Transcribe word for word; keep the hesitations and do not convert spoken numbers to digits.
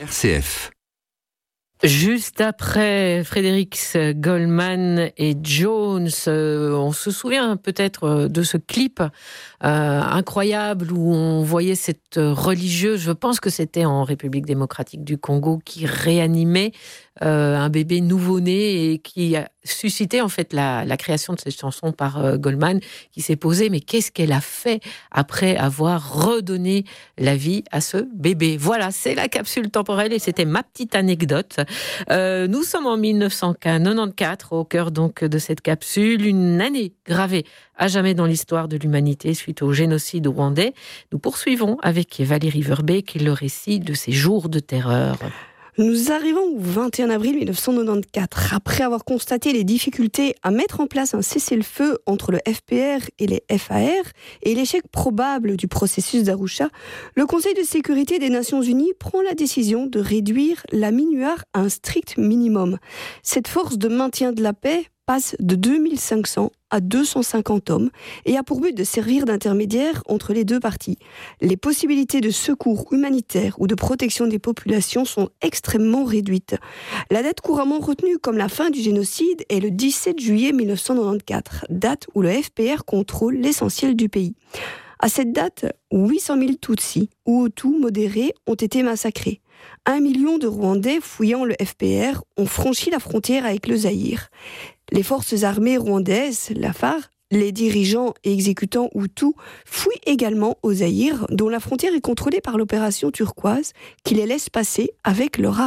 R C F. Juste après Frédéric Goldman et Jones, euh, on se souvient peut-être de ce clip euh, incroyable où on voyait cette religieuse, je pense que c'était en République démocratique du Congo, qui réanimait euh, un bébé nouveau-né et qui a suscité en fait la, la création de cette chanson par euh, Goldman, qui s'est posé, mais qu'est-ce qu'elle a fait après avoir redonné la vie à ce bébé? Voilà, c'est la capsule temporelle et c'était ma petite anecdote. Euh, nous sommes en dix-neuf cent quatre-vingt-quatorze, au cœur donc de cette capsule, une année gravée à jamais dans l'histoire de l'humanité suite au génocide rwandais. Nous poursuivons avec Valérie Verbeek le récit de ces jours de terreur. Nous arrivons au vingt et un avril dix-neuf cent quatre-vingt-quatorze. Après avoir constaté les difficultés à mettre en place un cessez-le-feu entre le F P R et les F A R et l'échec probable du processus d'Arusha, le Conseil de sécurité des Nations Unies prend la décision de réduire la MINUAR à un strict minimum. Cette force de maintien de la paix passe de deux mille cinq cents à deux cent cinquante hommes et a pour but de servir d'intermédiaire entre les deux parties. Les possibilités de secours humanitaire ou de protection des populations sont extrêmement réduites. La date couramment retenue comme la fin du génocide est le dix-sept juillet dix-neuf cent quatre-vingt-quatorze, date où le F P R contrôle l'essentiel du pays. À cette date, huit cent mille Tutsis ou Hutus modérés ont été massacrés. Un million de Rwandais fouillant le F P R ont franchi la frontière avec le Zaïre. Les forces armées rwandaises, la F A R, les dirigeants et exécutants Hutus fouillent également au Zaïre, dont la frontière est contrôlée par l'opération turquoise, qui les laisse passer avec leur armée.